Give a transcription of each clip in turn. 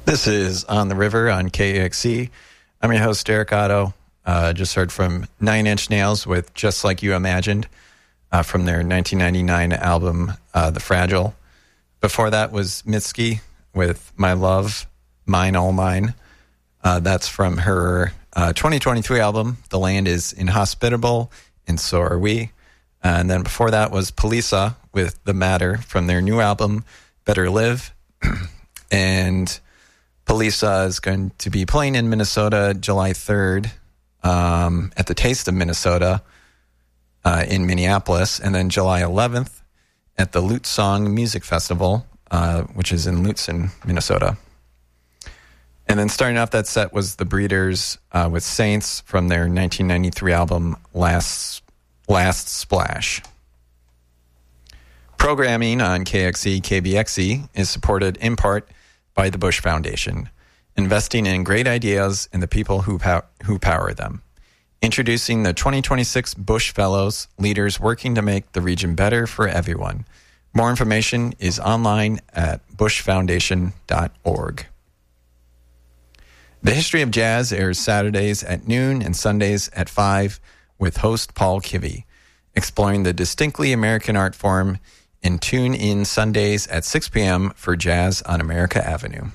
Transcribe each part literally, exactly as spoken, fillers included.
This is On the River on K A X C. I'm your host, Derek Otto. Uh, just heard from Nine Inch Nails with Just Like You Imagined uh, from their nineteen ninety-nine album, uh, The Fragile. Before that was Mitski with My Love, Mine All Mine. Uh, that's from her uh, twenty twenty-three album, The Land is Inhospitable, and So Are We. Uh, and then before that was Polisa with The Matter from their new album, Better Live. And Polisa is going to be playing in Minnesota July third um, at the Taste of Minnesota uh, in Minneapolis, and then July eleventh at the Lute Song Music Festival, uh, which is in Lutsen, Minnesota. And then starting off that set was The Breeders uh, with Saints from their nineteen ninety-three album Last, Last Splash. Programming on K X E K B X E is supported in part by the Bush Foundation, investing in great ideas and the people who pow- who power them. Introducing the twenty twenty-six Bush Fellows, leaders working to make the region better for everyone. More information is online at bush foundation dot org. The History of Jazz airs Saturdays at noon and Sundays at five with host Paul Kivy, exploring the distinctly American art form, and tune in Sundays at six p.m. for Jazz on America Avenue.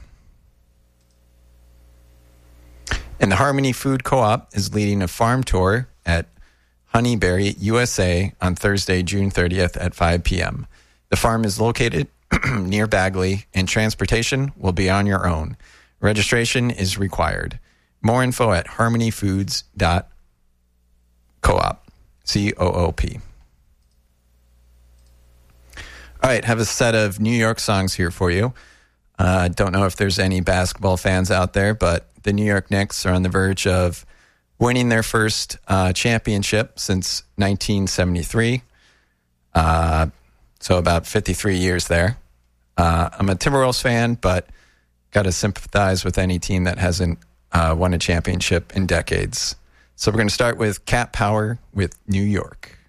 And the Harmony Food Co-op is leading a farm tour at Honeyberry, U S A on Thursday, June thirtieth at five p.m. The farm is located near Bagley, and transportation will be on your own. Registration is required. More info at harmony foods dot coop, C O O P. All right, have a set of New York songs here for you. I uh, don't know if there's any basketball fans out there, but the New York Knicks are on the verge of winning their first uh, championship since nineteen seventy-three. Uh, so about fifty-three years there. Uh, I'm a Timberwolves fan, but got to sympathize with any team that hasn't uh, won a championship in decades. So we're going to start with Cat Power with New York.